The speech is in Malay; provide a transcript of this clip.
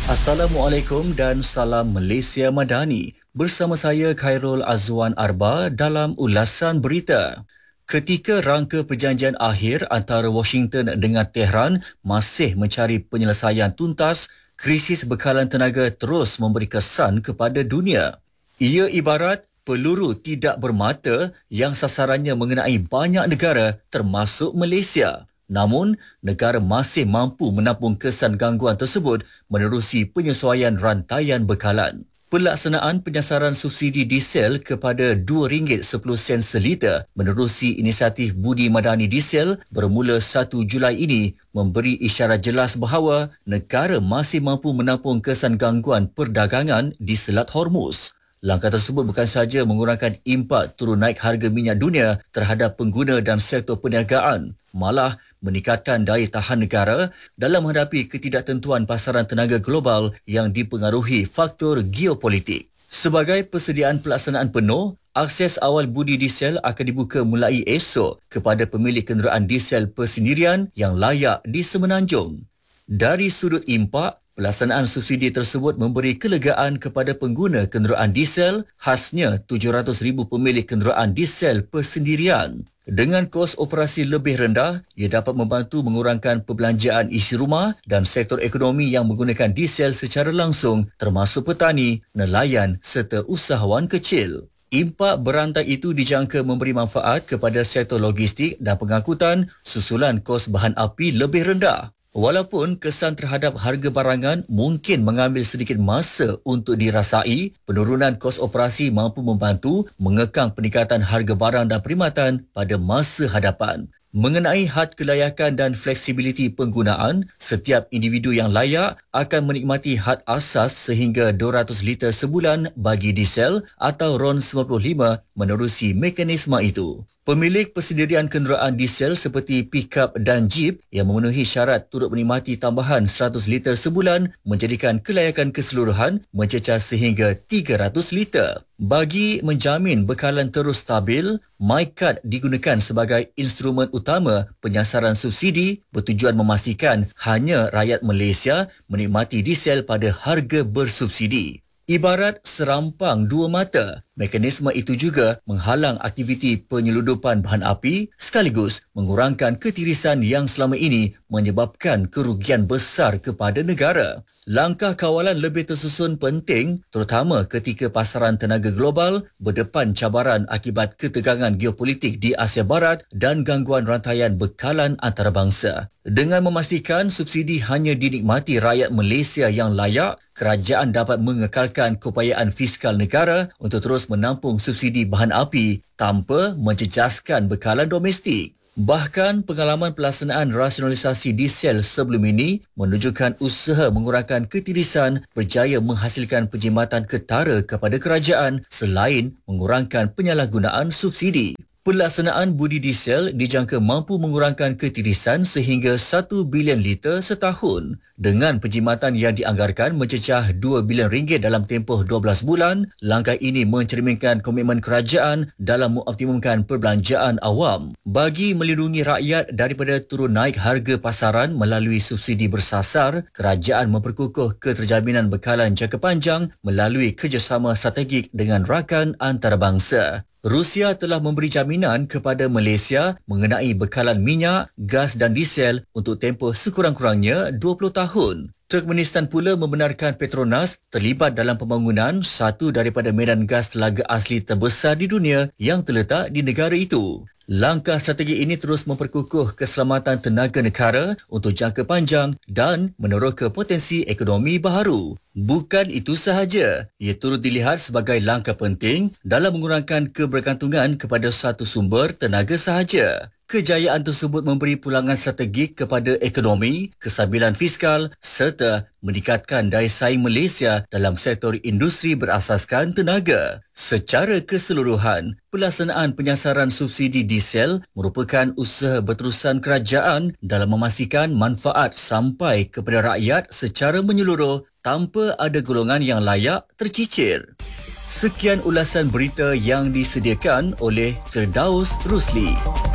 Assalamualaikum dan salam Malaysia Madani. Bersama saya Khairul Azwan Arba dalam ulasan berita. Ketika rangka perjanjian akhir antara Washington dengan Tehran masih mencari penyelesaian tuntas, krisis bekalan tenaga terus memberi kesan kepada dunia. Ia ibarat peluru tidak bermata yang sasarannya mengenai banyak negara termasuk Malaysia. Namun, negara masih mampu menampung kesan gangguan tersebut menerusi penyesuaian rantaian bekalan. Pelaksanaan penyasaran subsidi diesel kepada RM2.10 seliter menerusi inisiatif Budi Madani Diesel bermula 1 Julai ini memberi isyarat jelas bahawa negara masih mampu menampung kesan gangguan perdagangan di Selat Hormuz. Langkah tersebut bukan sahaja mengurangkan impak turun naik harga minyak dunia terhadap pengguna dan sektor perniagaan, malah meningkatkan daya tahan negara dalam menghadapi ketidaktentuan pasaran tenaga global yang dipengaruhi faktor geopolitik. Sebagai persediaan pelaksanaan penuh, akses awal budi diesel akan dibuka mulai esok kepada pemilik kenderaan diesel persendirian yang layak di Semenanjung. Dari sudut impak, pelaksanaan subsidi tersebut memberi kelegaan kepada pengguna kenderaan diesel, khasnya 700,000 pemilik kenderaan diesel persendirian. Dengan kos operasi lebih rendah, ia dapat membantu mengurangkan perbelanjaan isi rumah dan sektor ekonomi yang menggunakan diesel secara langsung, termasuk petani, nelayan serta usahawan kecil. Impak berantai itu dijangka memberi manfaat kepada sektor logistik dan pengangkutan susulan kos bahan api lebih rendah. Walaupun kesan terhadap harga barangan mungkin mengambil sedikit masa untuk dirasai, penurunan kos operasi mampu membantu mengekang peningkatan harga barang dan perkhidmatan pada masa hadapan. Mengenai had kelayakan dan fleksibiliti penggunaan, setiap individu yang layak akan menikmati had asas sehingga 200 liter sebulan bagi diesel atau RON 95 menerusi mekanisme itu. Pemilik persendirian kenderaan diesel seperti pickup dan jeep yang memenuhi syarat turut menikmati tambahan 100 liter sebulan menjadikan kelayakan keseluruhan mencecah sehingga 300 liter. Bagi menjamin bekalan terus stabil, MyCard digunakan sebagai instrumen utama penyasaran subsidi bertujuan memastikan hanya rakyat Malaysia menikmati diesel pada harga bersubsidi. Ibarat serampang dua mata, mekanisme itu juga menghalang aktiviti penyeludupan bahan api sekaligus mengurangkan ketirisan yang selama ini menyebabkan kerugian besar kepada negara. Langkah kawalan lebih tersusun penting terutama ketika pasaran tenaga global berdepan cabaran akibat ketegangan geopolitik di Asia Barat dan gangguan rantaian bekalan antarabangsa. Dengan memastikan subsidi hanya dinikmati rakyat Malaysia yang layak, kerajaan dapat mengekalkan keupayaan fiskal negara untuk terus menampung subsidi bahan api tanpa menjejaskan bekalan domestik. Bahkan pengalaman pelaksanaan rasionalisasi diesel sebelum ini menunjukkan usaha mengurangkan ketirisan berjaya menghasilkan penjimatan ketara kepada kerajaan selain mengurangkan penyalahgunaan subsidi. Pelaksanaan budi diesel dijangka mampu mengurangkan ketirisan sehingga 1 bilion liter setahun. Dengan penjimatan yang dianggarkan mencecah RM2 bilion dalam tempoh 12 bulan, langkah ini mencerminkan komitmen kerajaan dalam mengoptimumkan perbelanjaan awam. Bagi melindungi rakyat daripada turun naik harga pasaran melalui subsidi bersasar, kerajaan memperkukuh keterjaminan bekalan jangka panjang melalui kerjasama strategik dengan rakan antarabangsa. Rusia telah memberi jaminan kepada Malaysia mengenai bekalan minyak, gas dan diesel untuk tempoh sekurang-kurangnya 20 tahun. Turkmenistan pula membenarkan Petronas terlibat dalam pembangunan satu daripada medan gas telaga asli terbesar di dunia yang terletak di negara itu. Langkah strategi ini terus memperkukuh keselamatan tenaga negara untuk jangka panjang dan meneroka potensi ekonomi baharu. Bukan itu sahaja, ia turut dilihat sebagai langkah penting dalam mengurangkan kebergantungan kepada satu sumber tenaga sahaja. Kejayaan tersebut memberi pulangan strategik kepada ekonomi, kestabilan fiskal serta meningkatkan daya saing Malaysia dalam sektor industri berasaskan tenaga. Secara keseluruhan, pelaksanaan penyasaran subsidi diesel merupakan usaha berterusan kerajaan dalam memastikan manfaat sampai kepada rakyat secara menyeluruh tanpa ada golongan yang layak tercicir. Sekian ulasan berita yang disediakan oleh Firdaus Rusli.